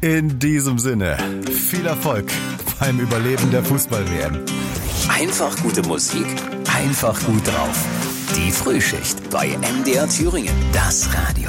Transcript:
In diesem Sinne, viel Erfolg beim Überleben der Fußball-WM. Einfach gute Musik, einfach gut drauf. Die Frühschicht bei MDR Thüringen, das Radio.